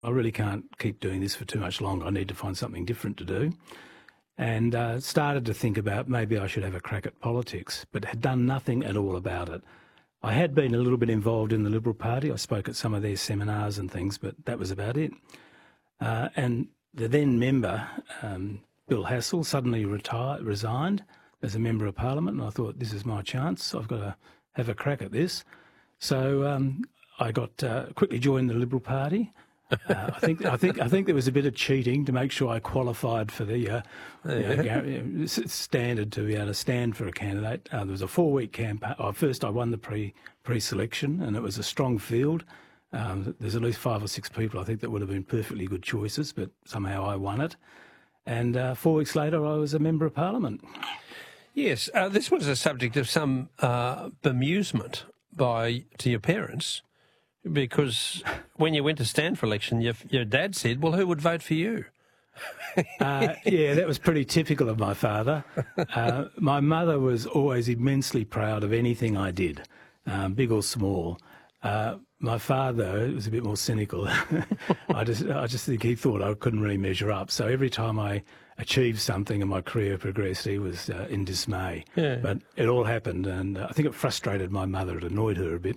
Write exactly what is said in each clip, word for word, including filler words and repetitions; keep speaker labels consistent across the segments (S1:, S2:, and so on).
S1: I really can't keep doing this for too much longer. I need to find something different to do. And uh, started to think about maybe I should have a crack at politics, but had done nothing at all about it. I had been a little bit involved in the Liberal Party. I spoke at some of their seminars and things, but that was about it. Uh, and the then member, um, Bill Hassel, suddenly retired, resigned as a Member of Parliament, and I thought, this is my chance. I've got to have a crack at this. So um, I got uh, quickly joined the Liberal Party. Uh, I think I think I think there was a bit of cheating to make sure I qualified for the uh,
S2: yeah.
S1: you know, standard to be able to stand for a candidate. Uh, there was a four-week campaign. Oh, first, I won the pre pre-selection, and it was a strong field. Um, there's at least five or six people I think that would have been perfectly good choices, but somehow I won it. And uh, four weeks later, I was a Member of Parliament.
S2: Yes, uh, this was a subject of some uh, bemusement by to your parents. Because when you went to stand for election, your, your dad said, well, who would vote for you?
S1: uh, yeah, that was pretty typical of my father. Uh, my mother was always immensely proud of anything I did, um, big or small. Uh, my father was a bit more cynical. I just I just think he thought I couldn't really measure up. So every time I achieved something and my career progressed, he was uh, in dismay.
S2: Yeah.
S1: But it all happened, and I think it frustrated my mother. It annoyed her a bit.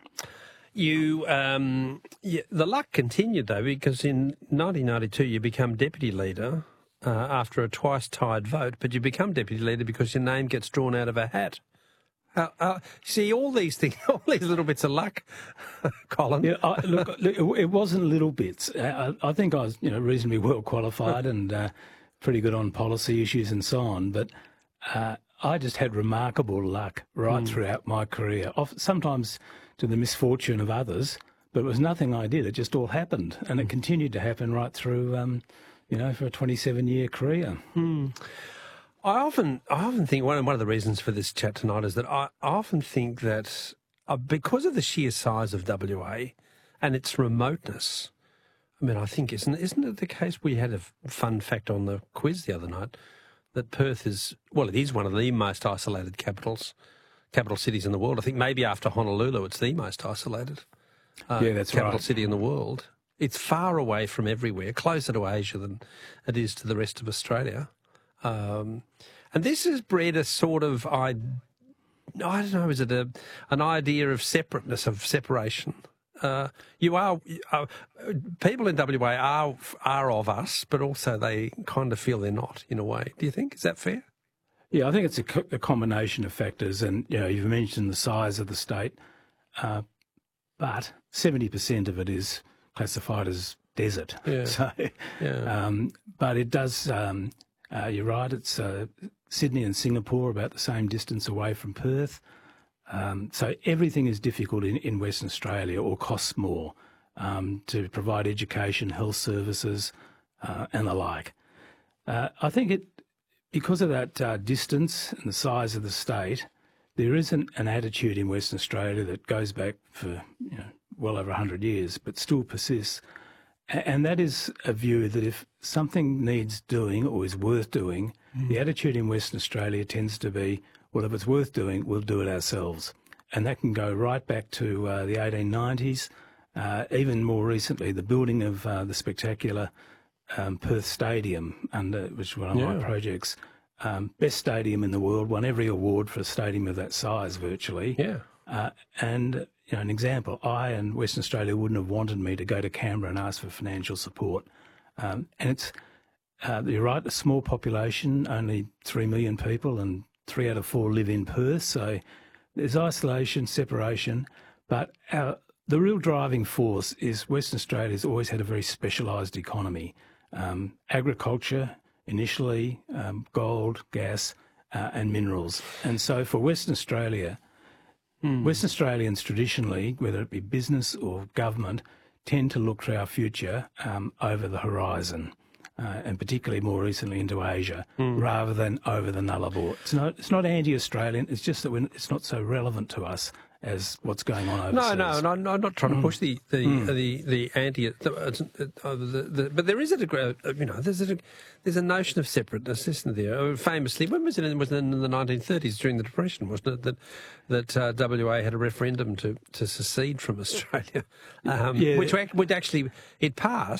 S2: You, um, yeah, the luck continued, though, because in nineteen ninety-two you become deputy leader uh, after a twice-tied vote, but you become deputy leader because your name gets drawn out of a hat. Uh, uh, see, all these things, all these little bits of luck, Colin.
S1: Yeah, I, look, look, it wasn't little bits. I, I think I was, you know, reasonably well qualified and uh, pretty good on policy issues and so on, but uh, I just had remarkable luck right mm. throughout my career. Sometimes to the misfortune of others, but it was nothing I did. It just all happened, and it continued to happen right through, um, you know, for a twenty-seven year career.
S2: Hmm. I often, I often think one of, one of the reasons for this chat tonight is that I, I often think that uh, because of the sheer size of W A and its remoteness, I mean, I think isn't isn't it the case? We had a fun fact on the quiz the other night that Perth is, well, it is one of the most isolated capitals. Capital cities in the world. I think maybe after Honolulu, it's the most isolated uh,
S1: yeah, that's
S2: capital
S1: right.
S2: city in the world. It's far away from everywhere, closer to Asia than it is to the rest of Australia. Um, and this has bred a sort of, I, I don't know, is it a, an idea of separateness, of separation? Uh, you are, uh, people in W A are, are of us, but also they kind of feel they're not in a way. Do you think? Is that fair?
S1: Yeah, I think it's a, co a combination of factors, and you know, you've mentioned the size of the state, uh, but seventy percent of it is classified as desert.
S2: Yeah.
S1: So,
S2: yeah.
S1: Um, but it does. Um, uh, you're right. It's uh, Sydney and Singapore about the same distance away from Perth. Um, so everything is difficult in, in Western Australia, or costs more um, to provide education, health services, uh, and the like. Uh, I think it. Because of that uh, distance and the size of the state, there isn't an attitude in Western Australia that goes back for you know, well over one hundred years, but still persists. And that is a view that if something needs doing or is worth doing, mm. the attitude in Western Australia tends to be, well, if it's worth doing, we'll do it ourselves. And that can go right back to uh, the eighteen nineties, uh, even more recently, the building of uh, the spectacular Um, Perth Stadium, under, which is one of
S2: yeah.
S1: my projects, um, best stadium in the world, won every award for a stadium of that size virtually.
S2: Yeah.
S1: Uh, and, you know, an example, I and Western Australia wouldn't have wanted me to go to Canberra and ask for financial support. Um, and it's, uh, you're right, a small population, only three million people, and three out of four live in Perth. So there's isolation, separation, but our, the real driving force is Western Australia's always had a very specialised economy. Um, agriculture initially, um, gold, gas uh, and minerals. And so for Western Australia, mm. Western Australians traditionally, whether it be business or government, tend to look for our future um, over the horizon, uh, and particularly more recently into Asia, mm. rather than over the Nullarbor. It's not, it's not anti-Australian, it's just that when it's not so relevant to us as what's going on
S2: No,
S1: overseas.
S2: no, and I'm, I'm not trying to push the the
S1: Mm.
S2: the, the anti, the, uh, the, the, but there is a degree, you know, there's a there's a notion of separateness, isn't there? Famously, when was it? It was in the nineteen thirties during the Depression, wasn't it? That that uh, W A had a referendum to to secede from Australia, um,
S1: Yeah.
S2: which would actually it passed.